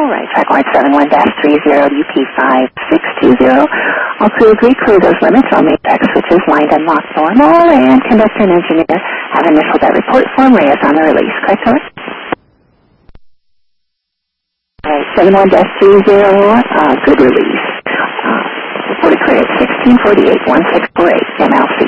right track line 71-30, UP5620. All crew agree, clear those limits. All matrix switches lined and locked normal, and conductor and engineer have initialed that report form. Ray is on the release. Correct, over? All right, 71-30, good release. Reported clear at 1648, 1648, MLC.